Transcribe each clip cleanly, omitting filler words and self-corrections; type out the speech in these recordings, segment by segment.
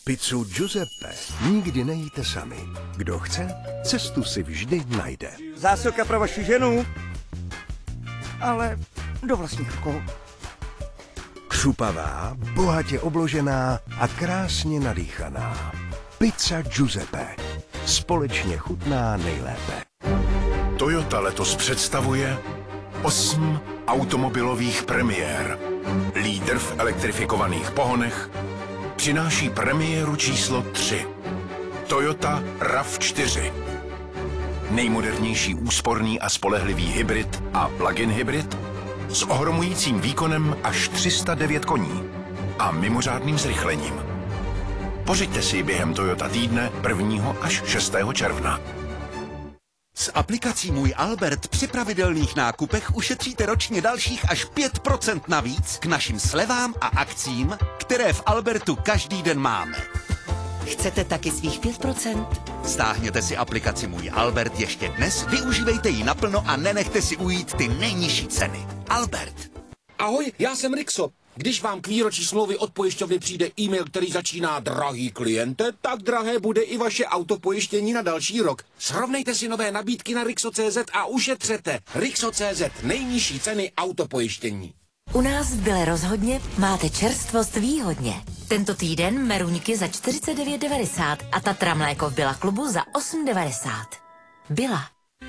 Pizzu Giuseppe nikdy nejíte sami. Kdo chce, cestu si vždy najde. Zásilka pro vaši ženu, ale do vlastních rukou. Křupavá, bohatě obložená a krásně nadýchaná. Pizza Giuseppe. Společně chutná nejlépe. Toyota letos představuje 8 automobilových premiér. Lídr v elektrifikovaných pohonech přináší premiéru číslo 3. Toyota RAV4. Nejmodernější úsporný a spolehlivý hybrid a plug-in hybrid s ohromujícím výkonem až 309 koní a mimořádným zrychlením. Pořiďte si ji během Toyota týdne 1. až 6. června. S aplikací Můj Albert při pravidelných nákupech ušetříte ročně dalších až 5% navíc k našim slevám a akcím, které v Albertu každý den máme. Chcete taky svých 5%? Stáhněte si aplikaci Můj Albert ještě dnes, využívejte ji naplno a nenechte si ujít ty nejnižší ceny. Albert. Ahoj, já jsem Rixo. Když vám k výročí smlouvy od pojišťovny přijde e-mail, který začíná drahý kliente, tak drahé bude i vaše autopojištění na další rok. Srovnejte si nové nabídky na Rixo.cz a ušetřete. Rixo.cz, nejnižší ceny autopojištění. U nás v Byle rozhodně máte čerstvost výhodně. Tento týden meruňky za 49,90 a Tatra mléko v Byla klubu za 8,90. Byla.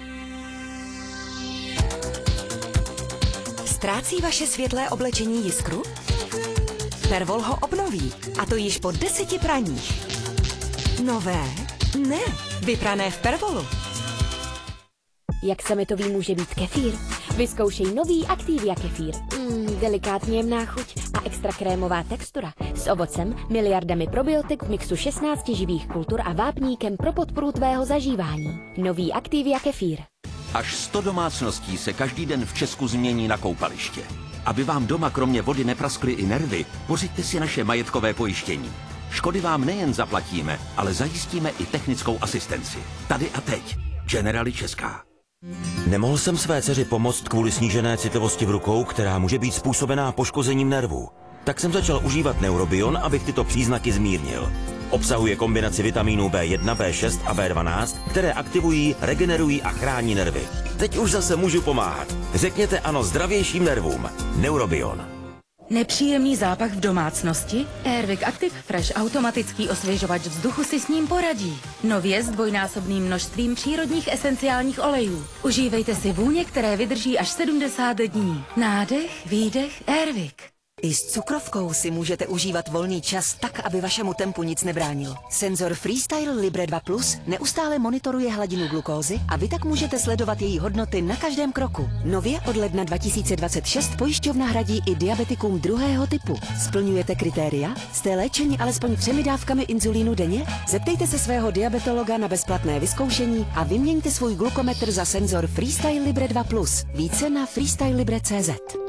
Ztrácí vaše světlé oblečení jiskru? Pervol ho obnoví, a to již po 10 praních. Nové? Ne, vyprané v Pervolu. Jak sametový může být kefír? Vyzkoušej nový Activia kefír. Delikátně jemná chuť a extra krémová textura. S ovocem, miliardami probiotik v mixu 16 živých kultur a vápníkem pro podporu tvého zažívání. Nový Activia kefír. Až 100 domácností se každý den v Česku změní na koupaliště. Aby vám doma kromě vody nepraskly i nervy, pořiďte si naše majetkové pojištění. Škody vám nejen zaplatíme, ale zajistíme i technickou asistenci. Tady a teď. Generali Česká. Nemohl jsem své dceři pomoct kvůli snížené citlivosti v rukou, která může být způsobená poškozením nervů. Tak jsem začal užívat Neurobion, abych tyto příznaky zmírnil. Obsahuje kombinaci vitamínů B1, B6 a B12, které aktivují, regenerují a chrání nervy. Teď už zase můžu pomáhat. Řekněte ano zdravějším nervům. Neurobion. Nepříjemný zápach v domácnosti? Airwick Active Fresh automatický osvěžovač vzduchu si s ním poradí. Nově s dvojnásobným množstvím přírodních esenciálních olejů. Užívejte si vůně, které vydrží až 70 dní. Nádech, výdech, Airwick. I s cukrovkou si můžete užívat volný čas tak, aby vašemu tempu nic nebránil. Senzor Freestyle Libre 2 Plus neustále monitoruje hladinu glukózy a vy tak můžete sledovat její hodnoty na každém kroku. Nově od ledna 2026 pojišťovna hradí i diabetikům druhého typu. Splňujete kritéria? Jste léčeni alespoň 3 dávkami inzulínu denně? Zeptejte se svého diabetologa na bezplatné vyzkoušení a vyměňte svůj glukometr za senzor Freestyle Libre 2 Plus. Více na freestylelibre.cz.